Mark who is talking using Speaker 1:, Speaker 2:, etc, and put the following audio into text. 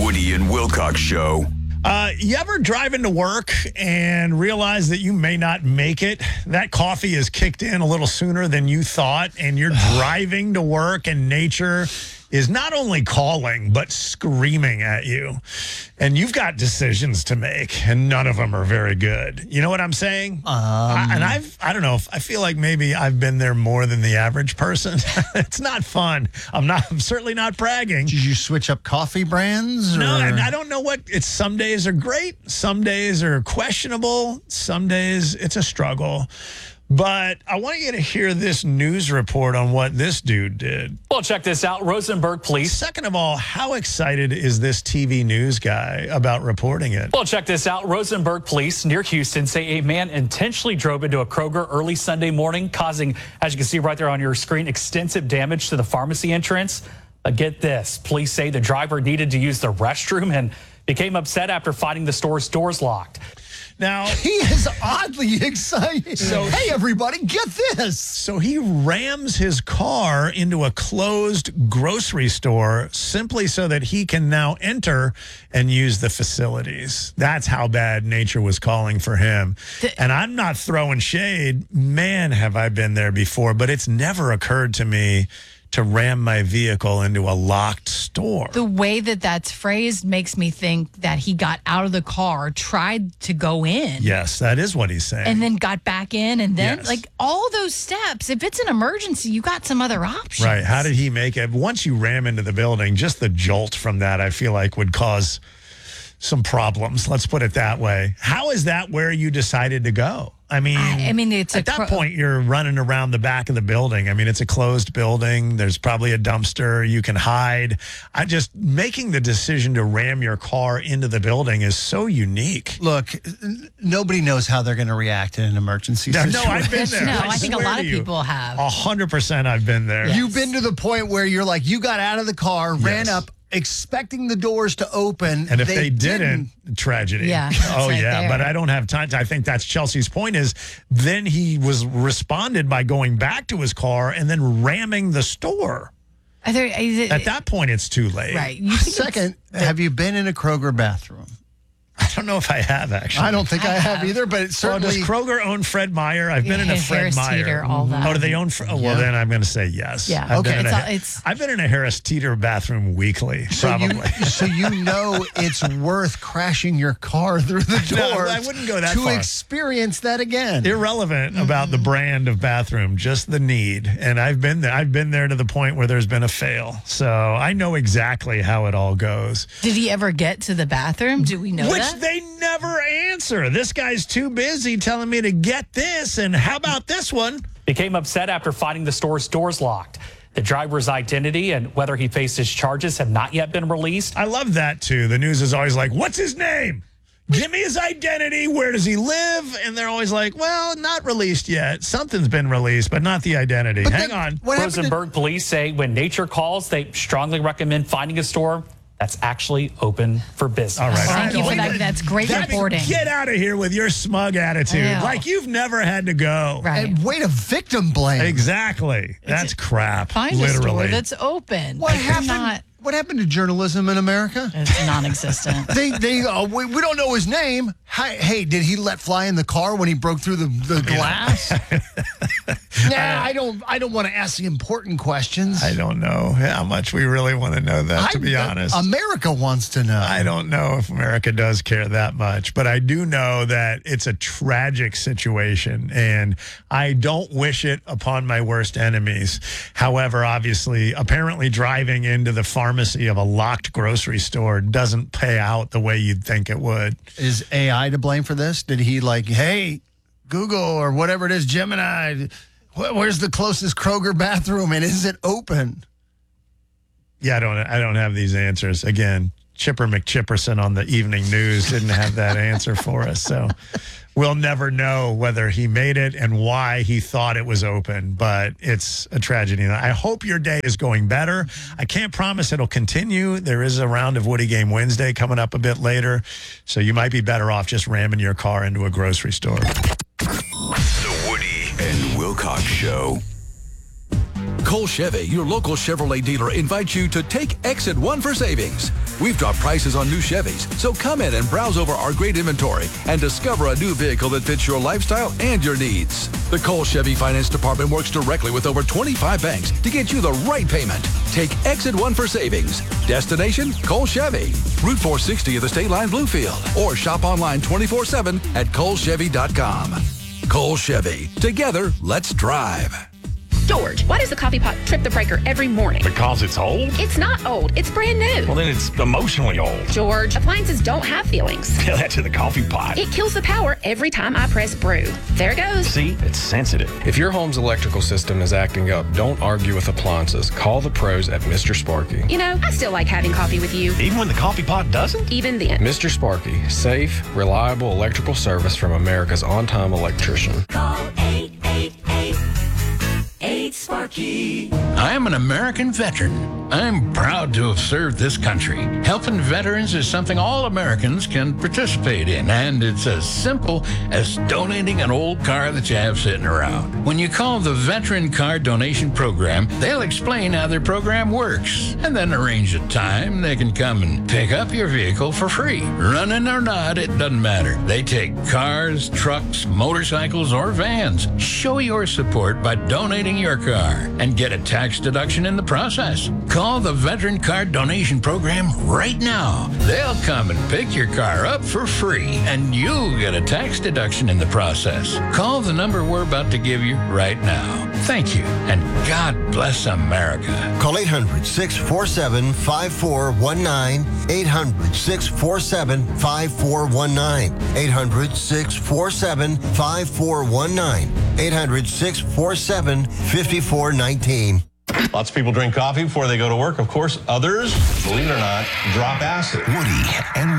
Speaker 1: Woody and Wilcox Show.
Speaker 2: You ever drive into work and realize that you may not make it? That coffee is kicked in a little sooner than you thought, and you're driving to work and nature is not only calling, but screaming at you. And you've got decisions to make, and none of them are very good. You know what I'm saying? I don't know. I feel like maybe I've been there more than the average person. It's not fun. I'm certainly not bragging.
Speaker 3: Did you switch up coffee brands?
Speaker 2: No, and I don't know what it's. Some days are great. Some days are questionable. Some days it's a struggle. But I want you to hear this news report on what this dude did.
Speaker 4: Well, check this out. Rosenberg Police.
Speaker 2: Second of all, how excited is this TV news guy about reporting it?
Speaker 4: Well, check this out. Rosenberg Police near Houston say a man intentionally drove into a Kroger early Sunday morning, causing, as you can see right there on your screen, extensive damage to the pharmacy entrance. But get this. Police say the driver needed to use the restroom and became upset after finding the store's doors locked.
Speaker 2: Now,
Speaker 3: He is oddly excited.
Speaker 2: So-
Speaker 3: hey, everybody, get this.
Speaker 2: so he rams his car into a closed grocery store simply so that he can now enter and use the facilities. That's how bad nature was calling for him. And I'm not throwing shade. Man, have I been there before, but it's never occurred to me to ram my vehicle into a locked store.
Speaker 5: The way that that's phrased makes me think that he got out of the car, tried to go in,
Speaker 2: Yes, that is what he's saying.
Speaker 5: and then got back in, and then
Speaker 2: Yes.
Speaker 5: like all those steps. If it's an emergency, you got some other options.
Speaker 2: Right. How did he make it? Once you ram into the building, just the jolt from that, I feel like would cause some problems. Let's put it that way. How is that where you decided to go? I mean,
Speaker 5: it's
Speaker 2: at that point, you're running around the back of the building. I mean, it's a closed building. There's probably a dumpster. You can hide. Making the decision to ram your car into the building is so unique.
Speaker 3: Look, nobody knows how they're going to react in an emergency
Speaker 2: No,
Speaker 3: situation.
Speaker 2: I've been there.
Speaker 5: No, I think a
Speaker 2: swear
Speaker 5: lot
Speaker 2: to
Speaker 5: of
Speaker 2: you,
Speaker 5: people have.
Speaker 2: 100% I've been there.
Speaker 5: Yeah.
Speaker 3: You've been to the point where you're like, you got out of the car, ran
Speaker 2: Yes.
Speaker 3: up, expecting the doors to open.
Speaker 2: And if they didn't, tragedy.
Speaker 5: Yeah, that's
Speaker 2: Oh,
Speaker 5: right
Speaker 2: yeah.
Speaker 5: there.
Speaker 2: But I don't have time. I think that's Chelsea's point is then he was responded by going back to his car and then ramming the store. At that point, it's too late.
Speaker 5: Right. You think
Speaker 3: Second, have you been in a Kroger bathroom?
Speaker 2: I don't know if I have, actually.
Speaker 3: I don't think I have either, but it's
Speaker 2: Well,
Speaker 3: certainly.
Speaker 2: does Kroger own Fred Meyer? I've been in a Fred
Speaker 5: Harris
Speaker 2: Meyer.
Speaker 5: Teeter, all that.
Speaker 2: Oh, do they own? Well,
Speaker 3: Yeah.
Speaker 2: then I'm going to say yes.
Speaker 5: Yeah.
Speaker 2: I've
Speaker 5: Okay,
Speaker 2: been in
Speaker 5: it's-
Speaker 2: I've been in a Harris Teeter bathroom weekly, probably.
Speaker 3: So you know it's worth crashing your car through the
Speaker 2: No,
Speaker 3: door.
Speaker 2: I wouldn't go that
Speaker 3: to
Speaker 2: far.
Speaker 3: experience that again.
Speaker 2: Irrelevant about the brand of bathroom, just the need. And I've been there. I've been there to the point where there's been a fail. So I know exactly how it all goes.
Speaker 5: Did he ever get to the bathroom? Do we know
Speaker 2: Which
Speaker 5: that?
Speaker 2: they never answer. This guy's too busy telling me to get this. And how about this one?
Speaker 4: Became upset after finding the store's doors locked. The driver's identity and whether he faces charges have not yet been released.
Speaker 2: I love that too. The news is always like, what's his name? Give me his identity. Where does he live? And they're always like, well, not released yet. Something's been released, but not the identity. Hang on.
Speaker 3: What happened to-
Speaker 4: Rosenberg police say when nature calls, they strongly recommend finding a store that's actually open for business.
Speaker 2: All right.
Speaker 5: Thank you for
Speaker 2: Wait a
Speaker 5: that.
Speaker 2: minute.
Speaker 5: That's great reporting.
Speaker 2: Get out of here with your smug attitude.
Speaker 5: I know.
Speaker 2: Like you've never had to go.
Speaker 5: Right.
Speaker 3: And way to victim blame.
Speaker 2: Exactly. That's crap.
Speaker 5: Find a
Speaker 2: literally.
Speaker 5: store that's open.
Speaker 3: What
Speaker 5: Like, you're
Speaker 3: happened?
Speaker 5: not-
Speaker 3: What happened to journalism in America?
Speaker 5: It's non-existent.
Speaker 3: we don't know his name. Hey, did he let fly in the car when he broke through the glass? I don't want to ask the important questions.
Speaker 2: I don't know how much we really want to know that, to be honest.
Speaker 3: America wants to know.
Speaker 2: I don't know if America does care that much, but I do know that it's a tragic situation, and I don't wish it upon my worst enemies. However, obviously, apparently driving into the pharmacy of a locked grocery store doesn't pay out the way you'd think it would.
Speaker 3: Is AI to blame for this? Did he hey, Google or whatever it is, Gemini, where's the closest Kroger bathroom and is it open?
Speaker 2: Yeah, I don't have these answers. Again, Chipper McChipperson on the evening news didn't have that answer for us. So we'll never know whether he made it and why he thought it was open, but it's a tragedy. I hope your day is going better. I can't promise it'll continue. There is a round of Woody Game Wednesday coming up a bit later, so you might be better off just ramming your car into a grocery store.
Speaker 1: The Woody and Wilcox Show.
Speaker 6: Cole Chevy, your local Chevrolet dealer, invites you to take Exit 1 for savings. We've dropped prices on new Chevys, so come in and browse over our great inventory and discover a new vehicle that fits your lifestyle and your needs. The Cole Chevy Finance Department works directly with over 25 banks to get you the right payment. Take Exit 1 for savings. Destination, Cole Chevy. Route 460 of the State Line Bluefield. Or shop online 24/7 at colechevy.com. Cole Chevy. Together, let's drive.
Speaker 7: George, why does the coffee pot trip the breaker every morning?
Speaker 8: Because it's old?
Speaker 7: It's not old. It's brand new.
Speaker 8: Well, then it's emotionally old.
Speaker 7: George, appliances don't have feelings.
Speaker 8: Tell that to the coffee pot.
Speaker 7: It kills the power every time I press brew. There it goes.
Speaker 8: See, it's sensitive.
Speaker 9: If your home's electrical system is acting up, don't argue with appliances. Call the pros at Mr. Sparky.
Speaker 7: You know, I still like having coffee with you.
Speaker 8: Even when the coffee pot doesn't?
Speaker 7: Even then.
Speaker 9: Mr. Sparky, safe, reliable electrical service from America's on-time electrician.
Speaker 10: Call 888-8-SPARKY.
Speaker 11: I am an American veteran. I'm proud to have served this country. Helping veterans is something all Americans can participate in, and it's as simple as donating an old car that you have sitting around. When you call the Veteran Car Donation Program, they'll explain how their program works, and then arrange a time they can come and pick up your vehicle for free. Running or not, it doesn't matter. They take cars, trucks, motorcycles, or vans. Show your support by donating your car and get a tax deduction in the process. Call the Veteran Car Donation Program right now. They'll come and pick your car up for free, and you'll get a tax deduction in the process. Call the number we're about to give you right now. Thank you, and God bless America.
Speaker 12: Call 800-647-5419. 800-647-5419. 800-647-5419. 800-647-5419.
Speaker 13: Lots of people drink coffee before they go to work. Of course, others, believe it or not, drop acid.
Speaker 1: Woody and